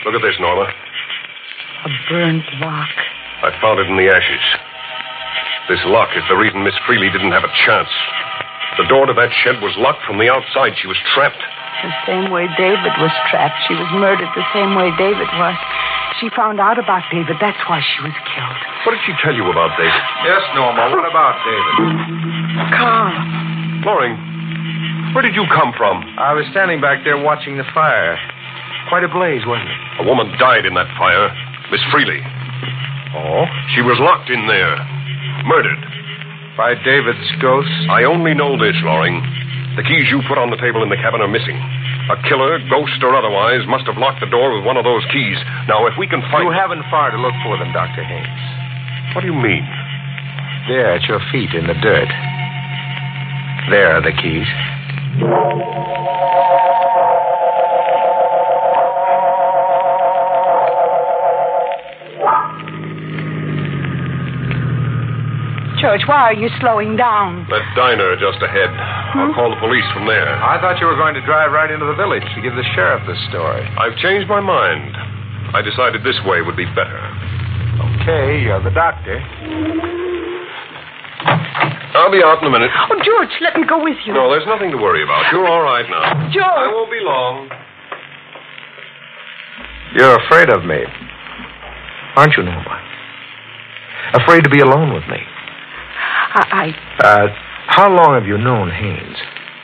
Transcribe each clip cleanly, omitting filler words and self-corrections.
Look at this, Norma. A burned lock. I found it in the ashes. This lock is the reason Miss Freely didn't have a chance. The door to that shed was locked from the outside. She was trapped. The same way David was trapped. She was murdered the same way David was. She found out about David. That's why she was killed. What did she tell you about David? Yes, Norma. What about David? Carl. Loring, where did you come from? I was standing back there watching the fire. Quite a blaze, wasn't it? A woman died in that fire. Miss Freely. Oh? She was locked in there. Murdered. By David's ghost? I only know this, Loring. The keys you put on the table in the cabin are missing. A killer, ghost or otherwise, must have locked the door with one of those keys. Now, if we can find... You haven't far to look for them, Dr. Haynes. What do you mean? There, at your feet in the dirt. There are the keys. George, why are you slowing down? That diner just ahead. I'll call the police from there. I thought you were going to drive right into the village to give the sheriff the story. I've changed my mind. I decided this way would be better. Okay, you're the doctor. I'll be out in a minute. Oh, George, let me go with you. No, there's nothing to worry about. You're all right now. George! I won't be long. You're afraid of me, aren't you, Norma? Afraid to be alone with me. How long have you known Haynes?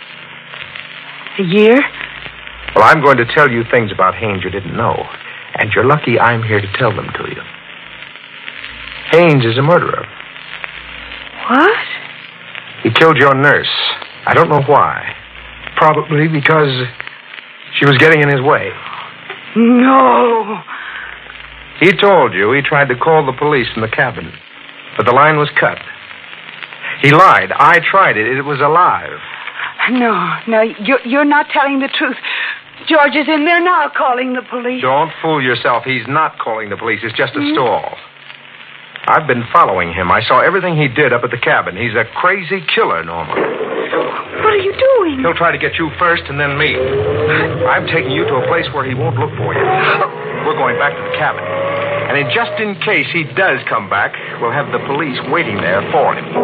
A year? Well, I'm going to tell you things about Haynes you didn't know. And you're lucky I'm here to tell them to you. Haynes is a murderer. What? He killed your nurse. I don't know why. Probably because she was getting in his way. No. He told you he tried to call the police from the cabin, but the line was cut. He lied. I tried it. It was alive. No, you're not telling the truth. George is in there now calling the police. Don't fool yourself. He's not calling the police. It's just a stall. I've been following him. I saw everything he did up at the cabin. He's a crazy killer, Norma. What are you doing? He'll try to get you first and then me. I'm taking you to a place where he won't look for you. We're going back to the cabin. And just in case he does come back, we'll have the police waiting there for him.